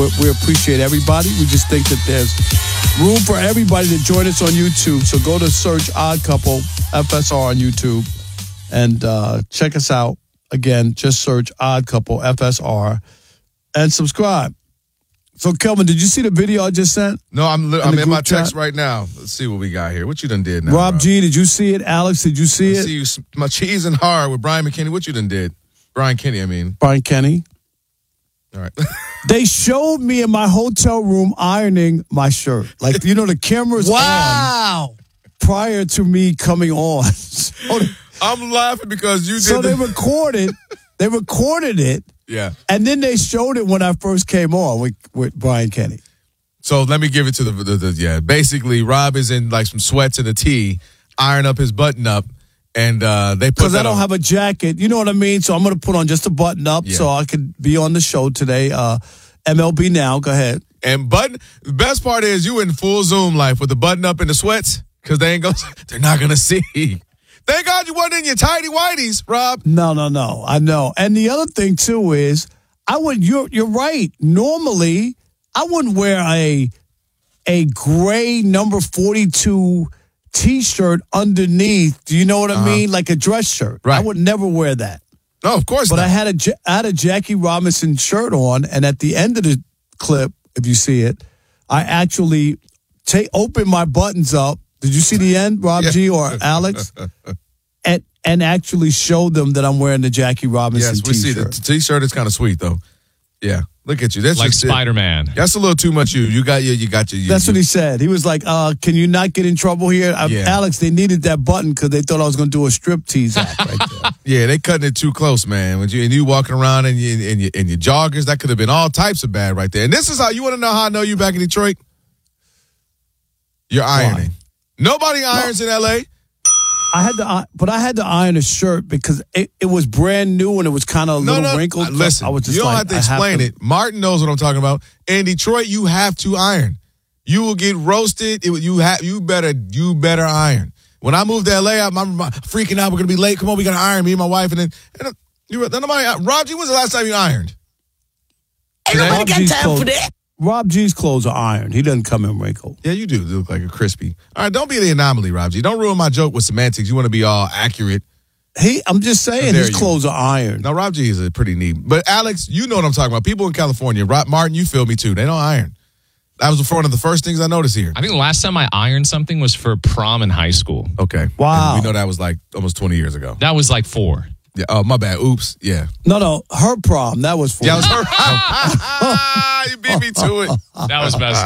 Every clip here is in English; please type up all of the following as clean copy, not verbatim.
we appreciate everybody. We just think that there's room for everybody to join us on YouTube. So go to search Odd Couple FSR on YouTube and check us out. Again, just search Odd Couple FSR and subscribe. So, Kelvin, did you see the video I just sent? No, I'm in my text right now. Let's see what we got here. What you done did now? Rob G, did you see it? Alex, did you see it? See you, my cheese and hard with Brian McKinney. What you done did? Brian Kenny, I mean. Brian Kenny. All right. They showed me in my hotel room ironing my shirt. Like, the camera's on prior to me coming on. So I'm laughing because you did. So they recorded it. Yeah. And then they showed it when I first came on with Brian Kenny. So let me give it to the basically, Rob is in like some sweats and a tee, iron up his button up, and they put because I don't have a jacket. You know what I mean? So I'm going to put on just a button up so I could be on the show today. MLB Now, go ahead. And the best part is you in full Zoom life with the button up and the sweats because they're not going to see. Thank God you wasn't in your tighty whities, Rob. No. I know. And the other thing too is you're right. Normally, I wouldn't wear a gray number 42 T-shirt underneath. Do you know what I mean? Like a dress shirt. Right. I would never wear that. No, of course not. But I had a Jackie Robinson shirt on, and at the end of the clip, if you see it, I actually open my buttons up. Did you see the end, Rob G or Alex? And actually show them that I'm wearing the Jackie Robinson T-shirt. Yes, we see the T-shirt is kind of sweet though. Yeah, look at you. That's like Spider-Man. That's a little too much. You got your. That's what he said. He was like, "Can you not get in trouble here?" Alex, they needed that button because they thought I was going to do a striptease act right there. Yeah, they cutting it too close, man. When you walking around in your joggers, that could have been all types of bad right there. And this is how you want to know how I know you back in Detroit. You're ironing. Why? Nobody irons in L.A. I had to iron a shirt because it was brand new and it was kind of a little wrinkled. Listen, I was just you don't have to explain it. Martin knows what I'm talking about. In Detroit, you have to iron. You will get roasted. You better iron. When I moved to LA, I'm freaking out. We're gonna be late. Come on, we gotta iron. Me and my wife, and then nobody. Rob G, when's the last time you ironed? Ain't nobody got time for that. Rob G's clothes are ironed. He doesn't come in wrinkled. Yeah, you do look like a crispy. All right, don't be the anomaly, Rob G. Don't ruin my joke with semantics. You want to be all accurate. I'm just saying his clothes are ironed. Now, Rob G is a pretty neat. But, Alex, you know what I'm talking about. People in California, Martin, you feel me too. They don't iron. That was one of the first things I noticed here. I think the last time I ironed something was for prom in high school. Okay. Wow. And we know that was like almost 20 years ago. That was like 4. Yeah. Oh, my bad. Oops. Yeah. No. Her prom. That was 4. Yeah, it was her. You beat me to it. That was messed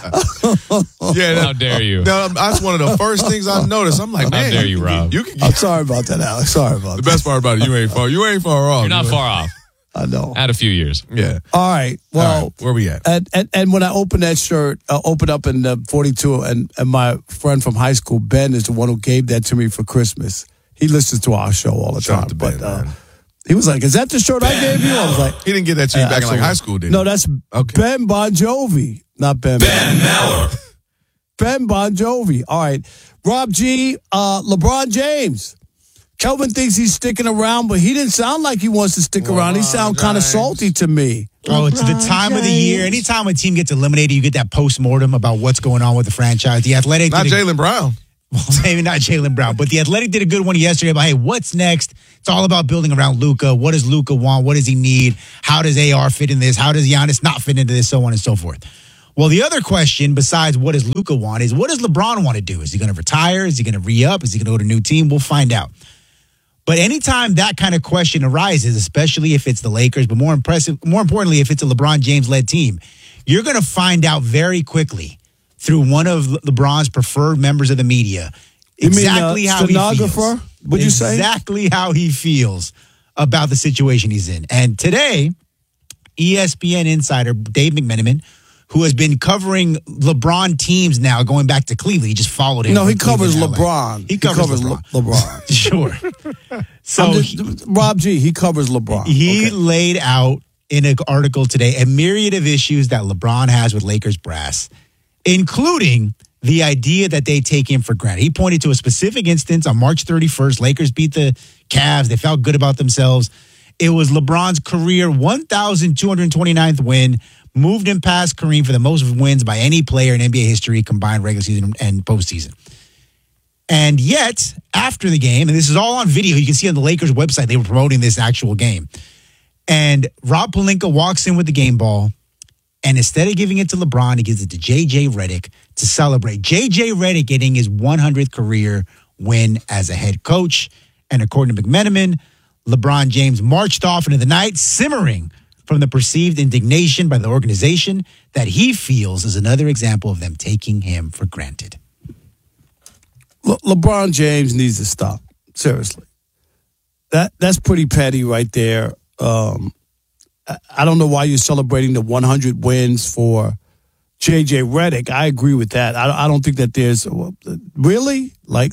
up. Yeah. How dare you? No, that's one of the first things I noticed. I'm like, man. How dare you, Rob? I'm sorry about that, Alex. Sorry about that. The best part about it, you ain't far off. You're not far off. I know. Add a few years. Yeah. All right. Well, all right, where we at? And when I opened that shirt, opened up in the 42, and my friend from high school, Ben, is the one who gave that to me for Christmas. He listens to our show all the time. Ben, but he was like, "Is that the shirt I gave you?" I was like, "He didn't get that to you back in like high school, did he?" No, that's Ben Bon Jovi, not Ben. Ben Meller. Ben Bon Jovi. All right, Rob G. LeBron James. Kelvin thinks he's sticking around, but he didn't sound like he wants to stick around. He sounds kind of salty to me. Oh, it's the time of the year. Anytime a team gets eliminated, you get that post-mortem about what's going on with the franchise. The Athletic. Not Jaylen Brown. Well, maybe not Jaylen Brown, but the Athletic did a good one yesterday about, hey, what's next? It's all about building around Luka. What does Luka want? What does he need? How does AR fit in this? How does Giannis not fit into this? So on and so forth. Well, the other question besides what does Luka want is what does LeBron want to do? Is he going to retire? Is he going to re-up? Is he going to go to a new team? We'll find out. But anytime that kind of question arises, especially if it's the Lakers, but more importantly, if it's a LeBron James-led team, you're going to find out very quickly through one of LeBron's preferred members of the media exactly how he feels. Would you say? Exactly how he feels about the situation he's in. And today, ESPN insider Dave McMenamin, who has been covering LeBron teams now going back to Cleveland, he just followed him. No, he covers LeBron. He covers LeBron. Sure. So Rob G, he covers LeBron. He laid out in an article today a myriad of issues that LeBron has with Lakers brass, including the idea that they take him for granted. He pointed to a specific instance on March 31st. Lakers beat the Cavs. They felt good about themselves. It was LeBron's career 1,229th win, moved him past Kareem for the most wins by any player in NBA history, combined regular season and postseason. And yet, after the game, and this is all on video, you can see on the Lakers website, they were promoting this actual game. And Rob Pelinka walks in with the game ball, and instead of giving it to LeBron, he gives it to J.J. Redick to celebrate. J.J. Redick getting his 100th career win as a head coach. And according to McMenamin, LeBron James marched off into the night, simmering from the perceived indignation by the organization that he feels is another example of them taking him for granted. LeBron James needs to stop. Seriously. That's pretty petty right there. I don't know why you're celebrating the 100 wins for J.J. Redick. I agree with that. I don't think that there's really like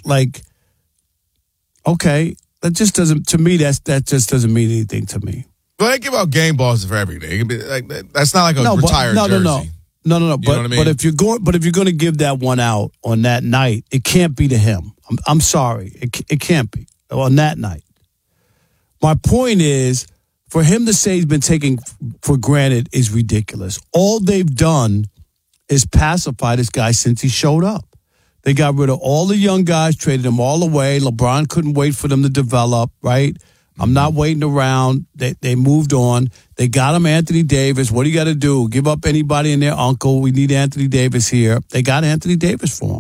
okay. That just doesn't, to me, that just doesn't mean anything to me. Well, they give out game balls for every day. Like, that's not like a retired jersey. No. You know what I mean? But if you're going to give that one out on that night, it can't be to him. I'm sorry, it can't be on that night. My point is, for him to say he's been taken for granted is ridiculous. All they've done is pacify this guy since he showed up. They got rid of all the young guys, traded them all away. LeBron couldn't wait for them to develop, right? I'm not waiting around. They moved on. They got him Anthony Davis. What do you got to do? Give up anybody and their uncle. We need Anthony Davis here. They got Anthony Davis for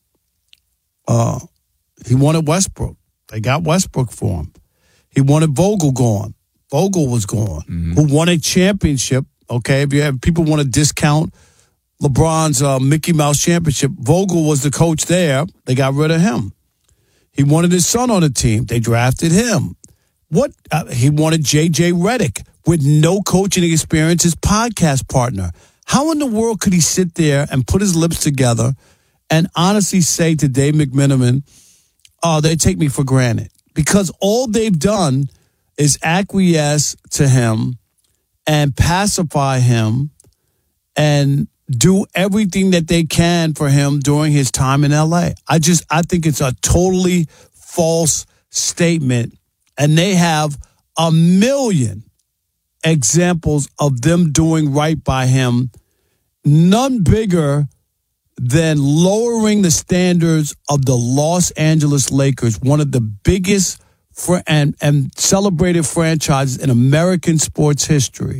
him. He wanted Westbrook. They got Westbrook for him. He wanted Vogel gone. Vogel was gone. Mm-hmm. Who won a championship, okay? If you have people want to discount LeBron's Mickey Mouse championship, Vogel was the coach there. They got rid of him. He wanted his son on the team. They drafted him. He wanted J.J. Redick with no coaching experience, his podcast partner. How in the world could he sit there and put his lips together and honestly say to Dave McMenamin, oh, they take me for granted? Because all they've done is acquiesce to him and pacify him and do everything that they can for him during his time in L.A. I think it's a totally false statement, and they have a million examples of them doing right by him, none bigger than lowering the standards of the Los Angeles Lakers, one of the biggest and celebrated franchises in American sports history,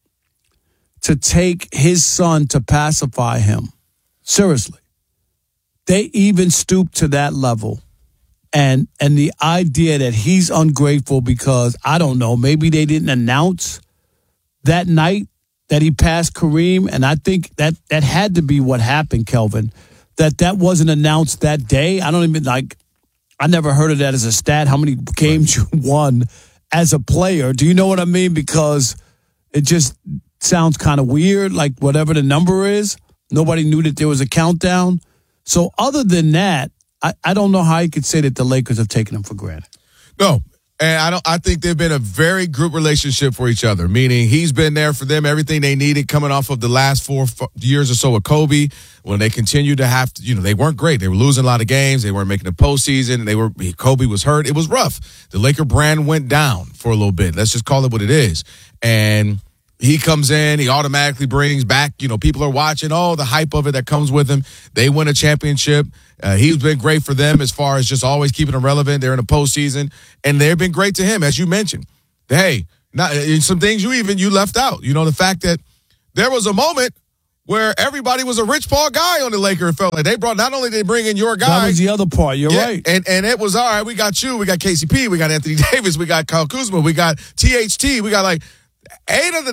to take his son to pacify him. Seriously. They even stooped to that level. And the idea that he's ungrateful because, I don't know, maybe they didn't announce that night that he passed Kareem, and I think that had to be what happened, Kelvin, that wasn't announced that day. I don't even, I never heard of that as a stat, how many games you won as a player. Do you know what I mean? Because it just sounds kind of weird, like whatever the number is. Nobody knew that there was a countdown. So other than that, I don't know how you could say that the Lakers have taken him for granted. No, and I think they've been a very good relationship for each other, meaning he's been there for them, everything they needed coming off of the last 4 years or so with Kobe, when they continued to have to, they weren't great. They were losing a lot of games. They weren't making the postseason. Kobe was hurt. It was rough. The Laker brand went down for a little bit. Let's just call it what it is. And he comes in, he automatically brings back, people are watching, the hype of it that comes with him. They win a championship. He's been great for them as far as just always keeping them relevant. They're in the postseason, and they've been great to him, as you mentioned. Hey, some things you left out. The fact that there was a moment where everybody was a Rich Paul guy on the Lakers. It felt like not only did they bring in your guy. That was the other part. You're right. And it was, all right, we got you. We got KCP. We got Anthony Davis. We got Kyle Kuzma. We got THT. We got 8 or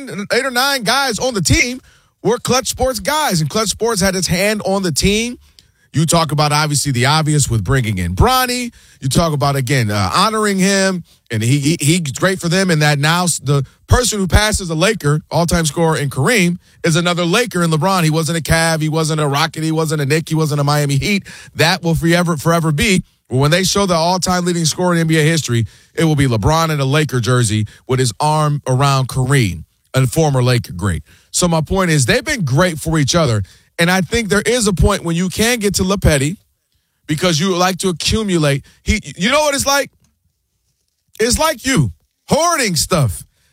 9 guys on the team were Clutch Sports guys, and Clutch Sports had its hand on the team. You talk about, obviously, the obvious with bringing in Bronny. You talk about, again, honoring him, and he's great for them, and that now the person who passes a Laker, all-time scorer in Kareem, is another Laker in LeBron. He wasn't a Cav. He wasn't a Rocket. He wasn't a Knick. He wasn't a Miami Heat. That will forever be. When they show the all-time leading scorer in NBA history, it will be LeBron in a Laker jersey with his arm around Kareem, a former Laker great. So my point is, they've been great for each other. And I think there is a point when you can get to LePetty because you like to accumulate. You know what it's like? It's like you hoarding stuff.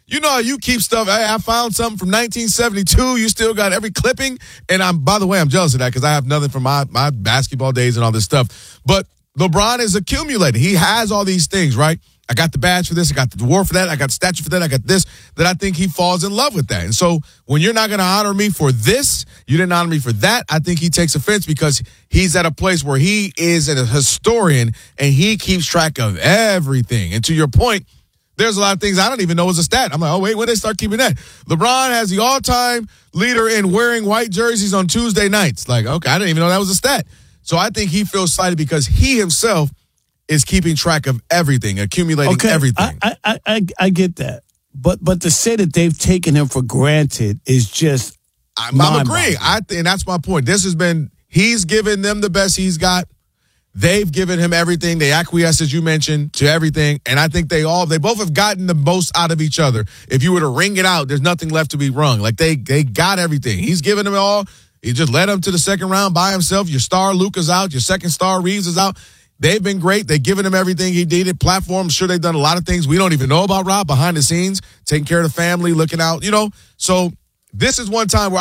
You know how you keep stuff. Hey, I found something from 1972. You still got every clipping. And by the way, I'm jealous of that because I have nothing from my basketball days and all this stuff. But LeBron is accumulating. He has all these things, right? I got the badge for this. I got the award for that. I got the statue for that. I got this. That I think he falls in love with that. And so when you're not going to honor me for this, you didn't honor me for that, I think he takes offense because he's at a place where he is a historian and he keeps track of everything. And to your point, there's a lot of things I don't even know as a stat. I'm like, oh, wait, when did they start keeping that? LeBron has the all-time leader in wearing white jerseys on Tuesday nights. Like, okay, I didn't even know that was a stat. So I think he feels slighted because he himself is keeping track of everything, accumulating everything. I get that. But to say that they've taken him for granted is just I'm agreeing. And that's my point. He's given them the best he's got. They've given him everything. They acquiesce, as you mentioned, to everything. And I think they both have gotten the most out of each other. If you were to wring it out, there's nothing left to be wrung. Like they got everything. He's given them it all. He just led them to the second round by himself. Your star, Luka's out. Your second star, Reeves, is out. They've been great. They've given him everything he needed. Platform, I'm sure they've done a lot of things we don't even know about, Rob, behind the scenes, taking care of the family, looking out, So this is one time where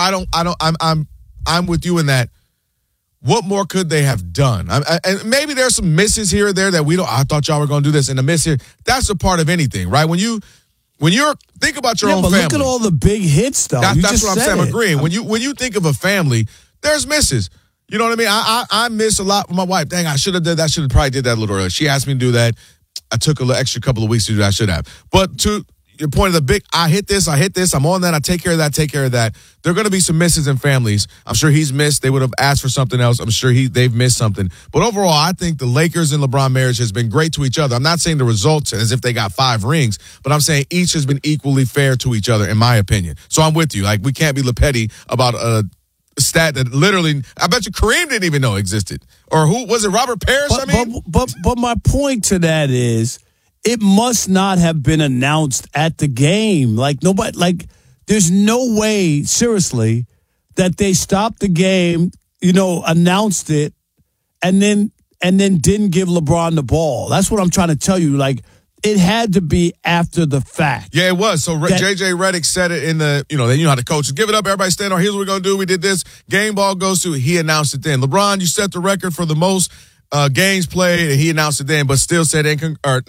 I'm with you in that. What more could they have done? And maybe there's some misses here or there that I thought y'all were going to do this, and the miss here, that's a part of anything, right? When you're think about your own family. Look at all the big hits, though. That's what I'm saying. I'm agreeing. When you think of a family, there's misses. You know what I mean? I miss a lot with my wife. Dang, I should have did that. Should have probably did that a little earlier. She asked me to do that. I took an extra couple of weeks to do that. I should have. But to your point of I hit this. I'm on that. I take care of that. There are going to be some misses in families. I'm sure he's missed. They would have asked for something else. I'm sure they've missed something. But overall, I think the Lakers and LeBron marriage has been great to each other. I'm not saying the results as if they got 5 rings, but I'm saying each has been equally fair to each other, in my opinion. So I'm with you. Like, we can't be Lepetti about a stat that literally, I bet you Kareem didn't even know existed. Or who was it? Robert Parrish? But my point to that is, it must not have been announced at the game. Like nobody, there's no way, seriously, that they stopped the game, announced it, and then didn't give LeBron the ball. That's what I'm trying to tell you. Like, it had to be after the fact. Yeah, it was. So J.J. Redick said it in the, they knew how to coach. Give it up, everybody stand on. Here's what we're going to do. We did this. Game ball goes to, he announced it then. LeBron, you set the record for the most games played, and he announced it then, but still said, and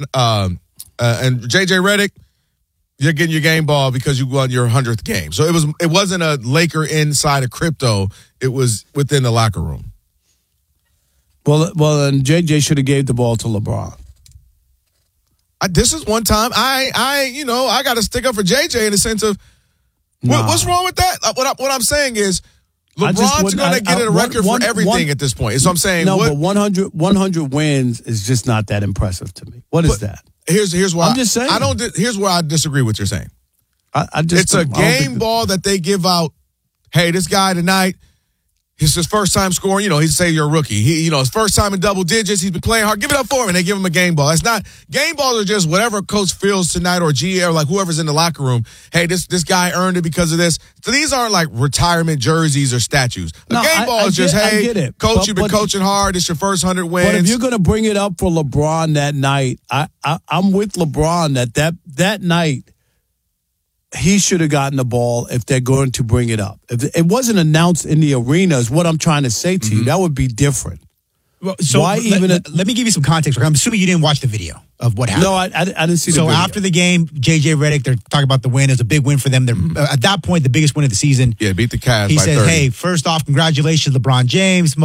J.J. Redick, you're getting your game ball because you won your 100th game. So it wasn't a Laker inside of crypto. It was within the locker room. Well, then J.J. should have gave the ball to LeBron. This is one time I got to stick up for JJ in the sense of what's wrong with that? What I'm saying is LeBron's going to get a record for everything at this point. So I'm saying but 100 wins is just not that impressive to me. What is that? Here's why I'm just saying. Here's where I disagree with what you're saying. It's a game ball that they give out. Hey, this guy tonight, it's his first time scoring. He'd say you're a rookie. His first time in double digits. He's been playing hard. Give it up for him, and they give him a game ball. It's not game balls are just whatever coach feels tonight or GM or like whoever's in the locker room. Hey, this guy earned it because of this. So these aren't like retirement jerseys or statues. Game ball is just coach, you've been coaching hard. It's your first 100 wins. But if you're going to bring it up for LeBron that night, I'm with LeBron that night. He should have gotten the ball if they're going to bring it up. If it wasn't announced in the arena is what I'm trying to say to you. That would be different. Well, so let me give you some context. I'm assuming you didn't watch the video of what happened. No, I didn't see the video. So after the game, J.J. Redick, they're talking about the win. It was a big win for them. They're at that point, the biggest win of the season. Yeah, beat the Cavs He by says, 30. hey, first off, congratulations, LeBron James.